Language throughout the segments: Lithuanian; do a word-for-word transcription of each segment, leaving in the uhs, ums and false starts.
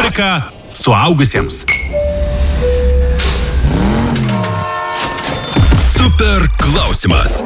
Trylika suaugusiems. Super klausimas.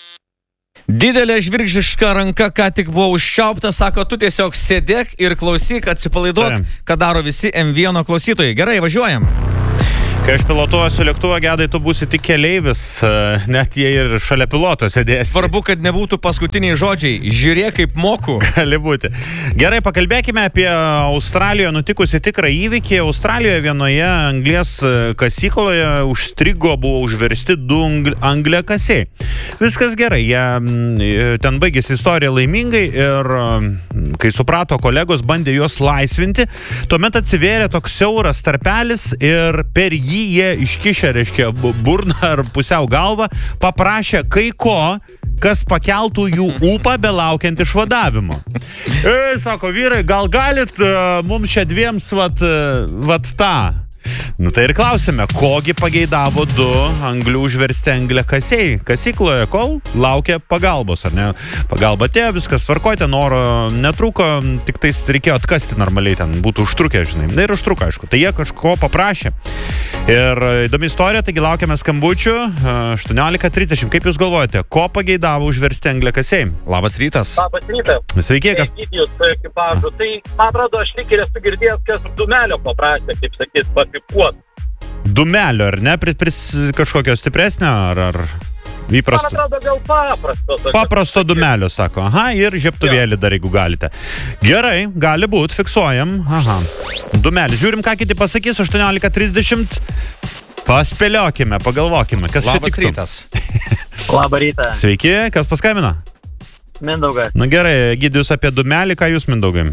Didelė žvirgždiška ranka ką tik buvo užčiaupta, sako, tu tiesiog sėdėk ir klausyk, atsipalaiduok, ką daro visi M vienas klausytojai. Gerai, važiuojam. Kai aš pilotuosiu lėktuvą, Gedai, tu būsi tik keleivis, net jei ir šalia piloto sėdėsi. Svarbu, kad nebūtų paskutiniai žodžiai. Žiūrėk, kaip moku. Gali būti. Gerai, pakalbėkime apie Australijoje nutikusi tikrą įvykį. Australijoje vienoje anglies kasykloje užstrigo, buvo užversti du angliakasiai. Viskas gerai, jie ten baigėsi istorija laimingai ir kai suprato kolegos, bandė juos laisvinti, tuomet atsivėrė toks siauras tarpelis ir per jį jie iškišę, reiškia, burną ar pusiau galvą, paprašė kai ko, kas pakeltų jų ūpą belaukiant išvadavimo. E, sako, vyrai, gal galit uh, mums čia dviems vat, uh, vat tą. Nu tai ir klausime, kogi pageidavo du anglių užversti angliakasiai kasykloje, kol laukia pagalbos, ar ne? Pagalba atėjo, viskas tvarkoja, ten oro netrūko, tik tais reikėjo atkasti normaliai, ten būtų užtrukę, žinai. Na ir užtruko, aišku. Tai jie kažko paprašė. Ir įdomi istorija, taigi laukiame skambučių. aštuoniolika trisdešimt. Kaip jūs galvojate, ko pageidavo užversti angliakasiai? Labas rytas. Labas rytas. Sveiki, kas... Ekipažu. Tai, man atrodo, aš lyg ir esu girdėjęs, kas dumelio paprašė, kaip sakys, papipuot. Dumelio, ar ne? Pris, pris kažkokio stipresnio, ar, ar įprasto? Man atrodo, gal paprasto. Paprasto dumelio, sako. Aha, ir žiebtuvėlį dar, jeigu galite. Gerai, gali būt, fiksuojam. Aha. Dumelį. Žiūrim, ką kiti pasakys. aštuoniolika trisdešimt. Paspėliokime, pagalvokime. Kas čia tiktų? Labas rytas. Labą rytą. Sveiki, kas paskambino? Mindaugas. Na gerai, Gidijus apie dumelį, ką jūs, Mindaugai?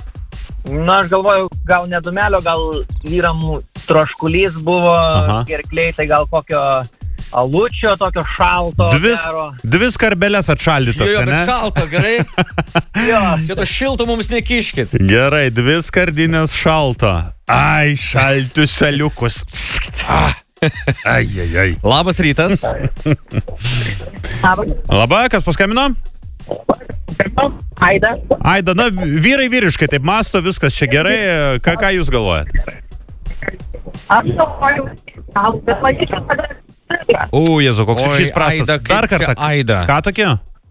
Na, aš galvoju, gal ne dumelio, gal vyram troškulys buvo, Aha. gerkliai, tai gal kokio alučio, tokio šalto. Dvi, gero. dvi skarbelės atšaldytas, Jo, jo, ne? bet šalto, gerai. Jo. Čia to šilto mums nekiškit. Gerai, dvi skardinės šalto. Ai, šaltus šaliukus. Ah. Ai, ai, ai. Labas rytas. Labai, kas paskambino? Aida. Aida, na, vyrai vyriškai taip masto, viskas čia gerai. Ką, ką jūs galvojat? Aš galvoju, gal bet matyčiau, kad... O, Jėzu, koks Oi, šis prastas. Aida, kaip Dar kartą. čia Aida? Ką tokia?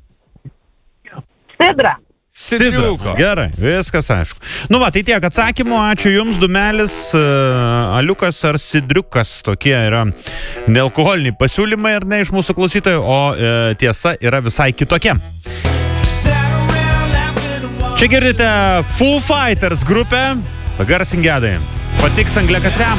Sidra. Sidriuko. Gerai, viskas aišku. Nu va, tai tiek atsakymų, ačiū jums, dumelis, uh, aliukas ar sidriukas, tokie yra nealkoholiniai pasiūlymai ar ne iš mūsų klausytojų, o uh, tiesa yra visai kitokia. Čia girdite Foo Fighters grupę, pagarsink Gedai, patiks angliakasiam.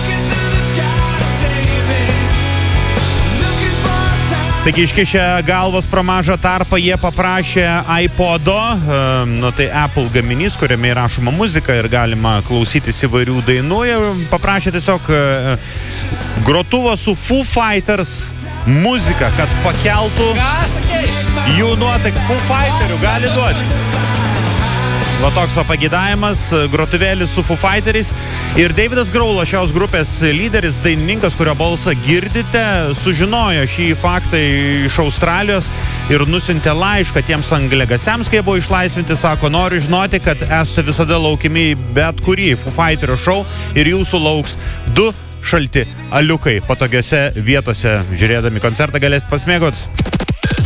Taigi iškišę galvos pro mažą tarpą jie paprašė iPodo, nu tai Apple gaminys, kuriame įrašoma muzika ir galima klausytis įvairių dainų. Jie paprašė tiesiog grotuvo su Foo Fighters muzika, kad pakeltų jų nuotaiką. Foo Fighterių gali duotis. Va toks va pageidavimas, grotuvėlis su Foo Fighteris. Ir Davidas Grohl, šios grupės lyderis, dainininkas, kurio balsą girdite, sužinojo šį faktą iš Australijos ir nusintė laišką tiems angliakasiams, kai buvo išlaisvinti, sako, noriu žinoti, kad esate visada laukiami bet kurį Foo Fighterio šou ir jūsų lauks du šalti aliukai patogiose vietose. Žiūrėdami koncertą galėsite pasimėgauti.